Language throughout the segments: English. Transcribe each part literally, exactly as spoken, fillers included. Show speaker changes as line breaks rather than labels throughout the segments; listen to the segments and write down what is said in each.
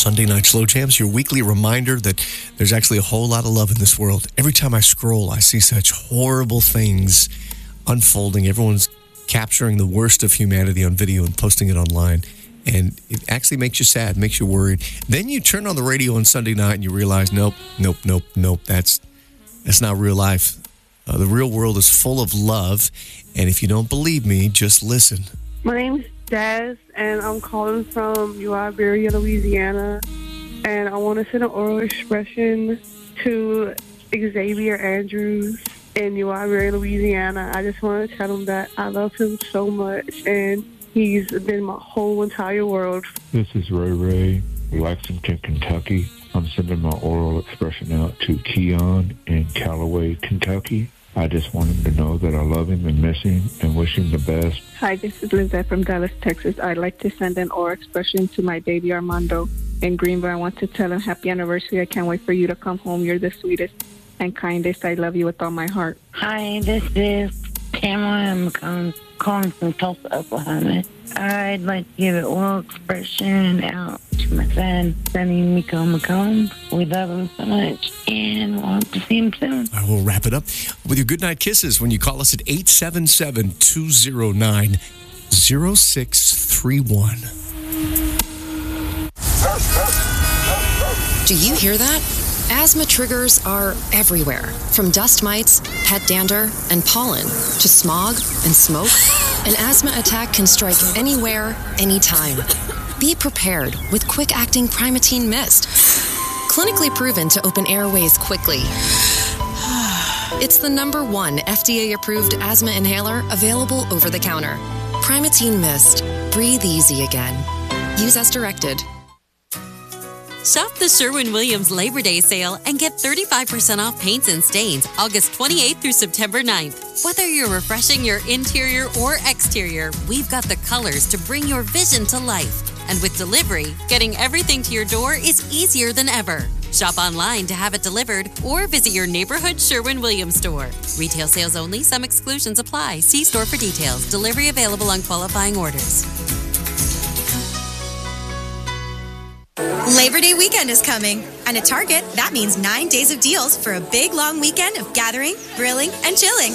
Sunday Night Slow Jams, your weekly reminder that there's actually a whole lot of love in this world. Every time I scroll, I see such horrible things unfolding. Everyone's capturing the worst of humanity on video and posting it online. And it actually makes you sad, makes you worried. Then you turn on the radio on Sunday night and you realize, nope, nope, nope, nope, that's, that's not real life. Uh, the real world is full of love. And if you don't believe me, just listen.
My name's Daz, and I'm calling from New Iberia, Louisiana. And I want to send an oral expression to Xavier Andrews in New Iberia, Louisiana. I just want to tell him that I love him so much, and he's been my whole entire world.
This is Ray Ray, Lexington, Kentucky. I'm sending my oral expression out to Keon in Callaway, Kentucky. I just want him to know that I love him and miss him and wish him the best.
Hi, this is Lizette from Dallas, Texas. I'd like to send an oral expression to my baby Armando in Greenville. I want to tell him happy anniversary. I can't wait for you to come home. You're the sweetest and kindest. I love you with all my heart.
Hi, this is Tamara. I'm calling, calling from Tulsa, Oklahoma. I'd like to give an oral expression out to my son, Sonny Miko McComb. We love him so much, and we'll hope to see him soon.
I will wrap it up with your goodnight kisses when you call us at eight seven seven, two zero nine, zero six three one.
Do you hear that? Asthma triggers are everywhere, from dust mites, pet dander, and pollen, to smog and smoke. An asthma attack can strike anywhere, anytime. Be prepared with quick-acting Primatene Mist. Clinically proven to open airways quickly. It's the number one F D A-approved asthma inhaler available over the counter. Primatene Mist. Breathe easy again. Use as directed.
Shop the Sherwin-Williams Labor Day sale and get thirty-five percent off paints and stains August twenty-eighth through September ninth. Whether you're refreshing your interior or exterior, we've got the colors to bring your vision to life. And with delivery, getting everything to your door is easier than ever. Shop online to have it delivered or visit your neighborhood Sherwin-Williams store. Retail sales only. Some exclusions apply. See store for details. Delivery available on qualifying orders.
Labor Day weekend is coming, and at Target, that means nine days of deals for a big, long weekend of gathering, grilling, and chilling.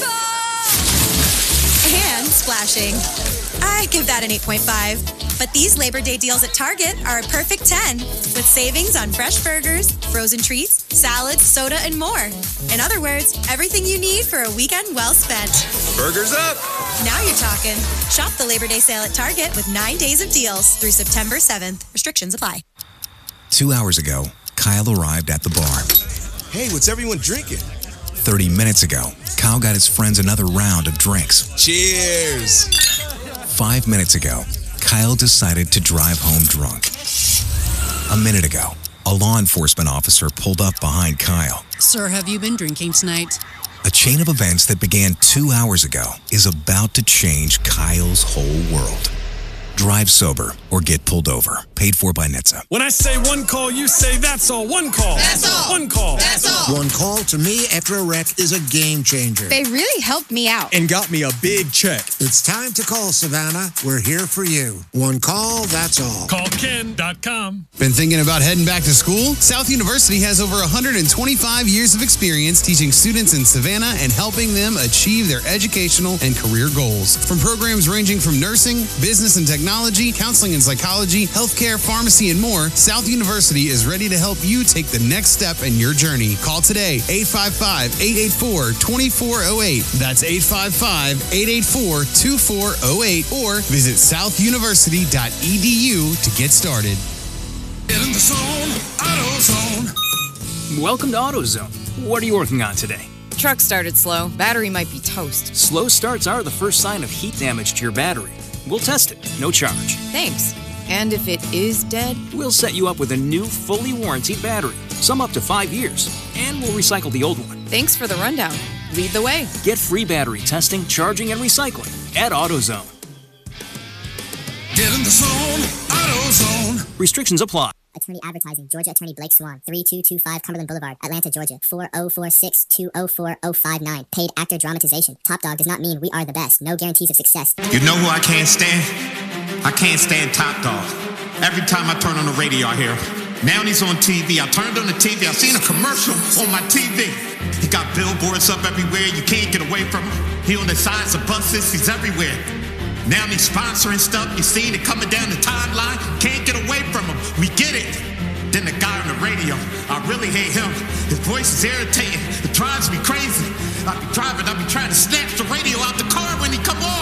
And splashing. I give that an eight point five. But these Labor Day deals at Target are a perfect ten, with savings on fresh burgers, frozen treats, salads, soda, and more. In other words, everything you need for a weekend well spent.
Burgers up!
Now you're talking. Shop the Labor Day sale at Target with nine days of deals through September seventh. Restrictions apply.
Two hours ago, Kyle arrived at the bar.
Hey, what's everyone drinking?
Thirty minutes ago, Kyle got his friends another round of drinks.
Cheers!
Five minutes ago, Kyle decided to drive home drunk. A minute ago, a law enforcement officer pulled up behind Kyle.
Sir, have you been drinking tonight?
A chain of events that began two hours ago is about to change Kyle's whole world. Drive sober or get pulled over. Paid for by N H T S A.
When I say one call, you say that's all. One call.
That's all.
One call.
That's all.
One call to me after a wreck is a game changer.
They really helped me out.
And got me a big check.
It's time to call, Savannah. We're here for you. One call, that's all.
Call Ken dot com.
Been thinking about heading back to school? South University has over one hundred twenty-five years of experience teaching students in Savannah and helping them achieve their educational and career goals. From programs ranging from nursing, business and technology, counseling and psychology, healthcare, pharmacy, and more, South University is ready to help you take the next step in your journey. Call today, eight five five, eight eight four, two four zero eight. That's eight five five, eight eight four, two four zero eight, or visit south university dot e d u to get started.
Get in the zone, AutoZone.
Welcome to AutoZone. What are you working on today?
Truck started slow. Battery might be toast.
Slow starts are the first sign of heat damage to your battery. We'll test it, no charge.
Thanks. And if it is dead?
We'll set you up with a new, fully warranted battery, some up to five years, and we'll recycle the old one.
Thanks for the rundown. Lead the way.
Get free battery testing, charging, and recycling at AutoZone.
Get in the zone, AutoZone.
Restrictions apply.
Attorney Advertising, Georgia Attorney Blake Swan, three two two five Cumberland Boulevard, Atlanta, Georgia, four oh four six, two oh four oh five nine. Paid actor dramatization. Top Dog does not mean we are the best. No guarantees of success.
You know who I can't stand? I can't stand Top Dog.
Every time I turn on the radio, I hear him. Now he's on T V. I turned on the T V. I seen a commercial on my T V. He got billboards up everywhere. You can't get away from him. He on the sides of buses. He's everywhere. Now he's sponsoring stuff. You seen it coming down the timeline. Can't get away from him. We get it. Then the guy on the radio, I really hate him. His voice is irritating. It drives me crazy. I be driving. I be trying to snatch the radio out the car when he come on.